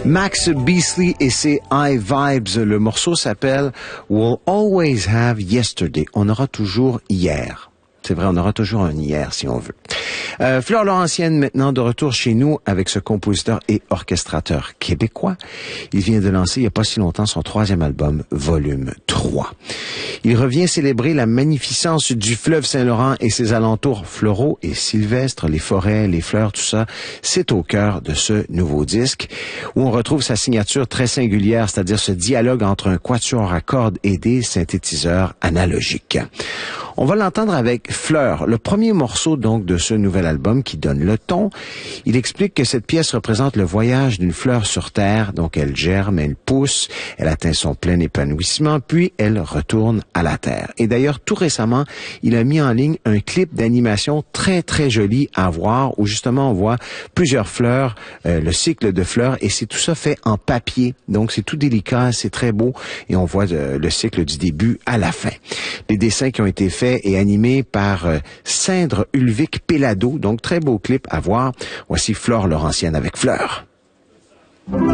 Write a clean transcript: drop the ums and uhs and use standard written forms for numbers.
Max Beasley et ses High Vibes. Le morceau s'appelle We'll Always Have Yesterday. On aura toujours hier. C'est vrai, on aura toujours un hier si on veut. Fleur Laurentienne maintenant de retour chez nous avec ce compositeur et orchestrateur québécois. Il vient de lancer il n'y a pas si longtemps son 3e album, volume 3. Il revient célébrer la magnificence du fleuve Saint-Laurent et ses alentours floraux et sylvestres, les forêts, les fleurs, tout ça. C'est au cœur de ce nouveau disque où on retrouve sa signature très singulière, c'est-à-dire ce dialogue entre un quatuor à cordes et des synthétiseurs analogiques. On va l'entendre avec Fleur, le premier morceau donc de ce nouvel album qui donne le ton. Il explique que cette pièce représente le voyage d'une fleur sur terre, donc elle germe, elle pousse, elle atteint son plein épanouissement, puis elle retourne à la terre. Et d'ailleurs, tout récemment, il a mis en ligne un clip d'animation très très joli à voir, où justement on voit plusieurs fleurs, le cycle de fleurs, et c'est tout ça fait en papier. Donc c'est tout délicat, c'est très beau, et on voit le cycle du début à la fin. Les dessins qui ont été faits et animé par Cindre Ulvic Pelado, donc très beau clip à voir. Voici Fleur Laurentienne avec Fleur.